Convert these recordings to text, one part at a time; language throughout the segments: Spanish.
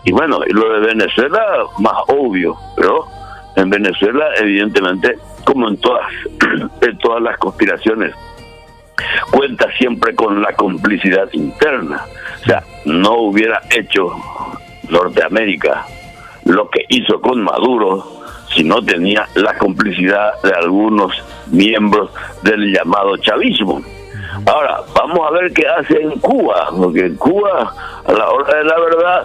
Y bueno, y lo de Venezuela, más obvio, pero en Venezuela, evidentemente, como en todas las conspiraciones, cuenta siempre con la complicidad interna. O sea, no hubiera hecho Norteamérica lo que hizo con Maduro si no tenía la complicidad de algunos miembros del llamado chavismo. Ahora, vamos a ver qué hace en Cuba, porque en Cuba, a la hora de la verdad,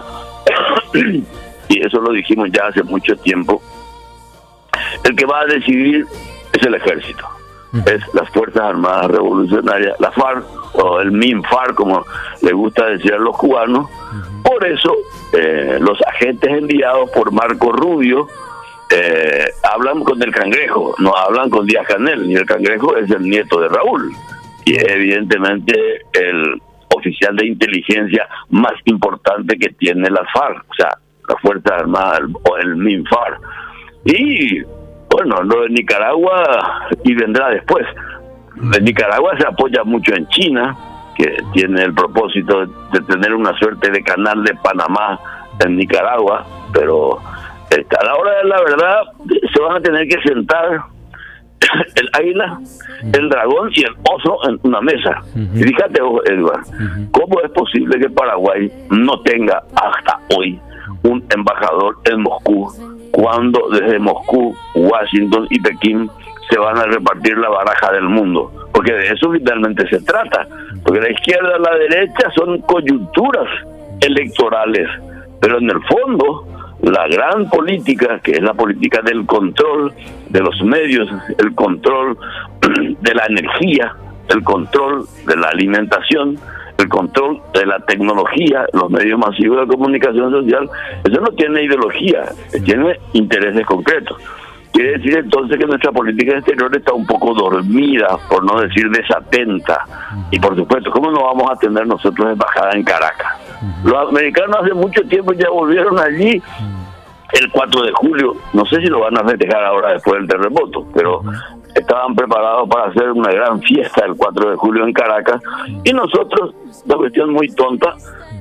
y eso lo dijimos ya hace mucho tiempo, el que va a decidir es el ejército, es las Fuerzas Armadas Revolucionarias, la FARC, o el MINFARC, como le gusta decir a los cubanos. Por eso, los agentes enviados por Marco Rubio hablan con el Cangrejo, no hablan con Díaz-Canel, y el Cangrejo es el nieto de Raúl, y evidentemente el oficial de inteligencia más importante que tiene la FARC, o sea, las Fuerzas Armadas, o el MINFARC. Y bueno, lo de Nicaragua, y vendrá después. En Nicaragua se apoya mucho en China, que tiene el propósito de tener una suerte de canal de Panamá en Nicaragua, pero a la hora de la verdad se van a tener que sentar el águila, el dragón y el oso en una mesa. Y fíjate, Edward, ¿cómo es posible que Paraguay no tenga hasta hoy un embajador en Moscú, cuando desde Moscú, Washington y Pekín se van a repartir la baraja del mundo? Porque de eso finalmente se trata, porque la izquierda y la derecha son coyunturas electorales, pero en el fondo la gran política, que es la política del control de los medios, el control de la energía, el control de la alimentación, el control de la tecnología, los medios masivos de comunicación social, eso no tiene ideología, tiene intereses concretos. Quiere decir entonces que nuestra política exterior está un poco dormida, por no decir desatenta. Y por supuesto, ¿cómo no vamos a tener nosotros embajada en Caracas? Los americanos hace mucho tiempo ya volvieron allí el 4 de julio. No sé si lo van a festejar ahora después del terremoto, pero estaban preparados para hacer una gran fiesta el 4 de julio en Caracas. Y nosotros, una cuestión muy tonta,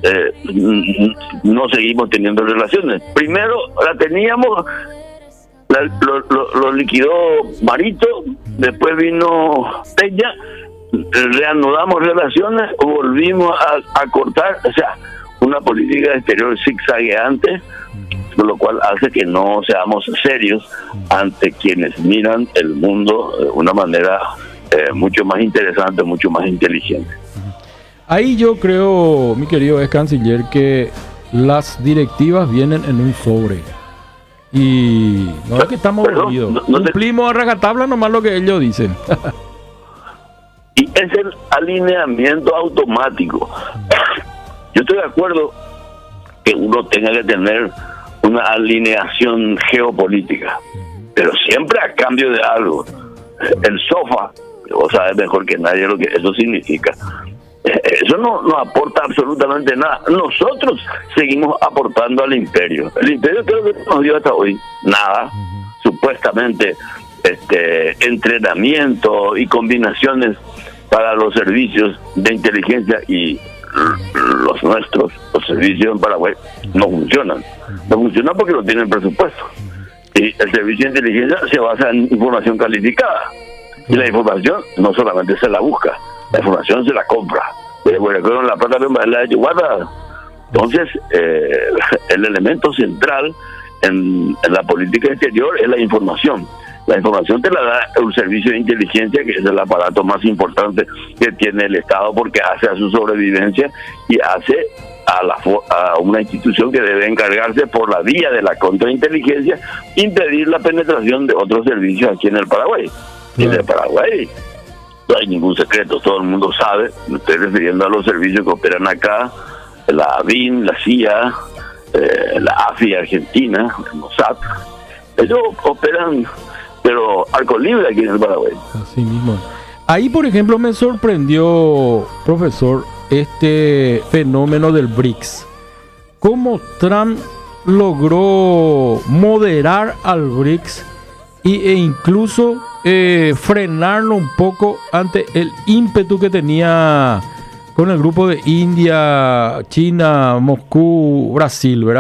no seguimos teniendo relaciones. Primero la teníamos, lo liquidó Marito, después vino Peña, reanudamos relaciones, volvimos a cortar, o sea, una política exterior zigzagueante, con lo cual hace que no seamos serios ante quienes miran el mundo de una manera mucho más interesante, mucho más inteligente. Ahí yo creo, mi querido ex canciller, que las directivas vienen en un sobre. Y no es que estamos dormidos. Cumplimos a rajatabla nomás lo que ellos dicen. Y es el alineamiento automático. Yo estoy de acuerdo que uno tenga que tener una alineación geopolítica, pero siempre a cambio de algo. El sofá, vos sabés mejor que nadie lo que eso significa. Eso no aporta absolutamente nada. Nosotros seguimos aportando al imperio. El imperio creo que nos dio hasta hoy nada. Supuestamente entrenamiento y combinaciones para los servicios de inteligencia, y los nuestros, los servicios en Paraguay, no funcionan. No funcionan porque no tienen presupuesto. Y el servicio de inteligencia se basa en información calificada. Y la información no solamente se la busca, la información se la compra. Con la plata de la Yuguata. Entonces, el elemento central en la política exterior es la información. La información te la da un servicio de inteligencia, que es el aparato más importante que tiene el Estado, porque hace a su sobrevivencia y hace a una institución que debe encargarse por la vía de la contrainteligencia, impedir la penetración de otros servicios aquí en el Paraguay. Y en el Paraguay no hay ningún secreto, todo el mundo sabe. Me estoy refiriendo a los servicios que operan acá, la ABIN, la CIA, la AFI Argentina, el Mossad. Ellos operan, pero arco libre aquí en el Paraguay. Así mismo. Ahí, por ejemplo, me sorprendió, profesor, este fenómeno del BRICS. ¿Cómo Trump logró moderar al BRICS e incluso frenarlo un poco ante el ímpetu que tenía con el grupo de India, China, Moscú, Brasil, ¿verdad?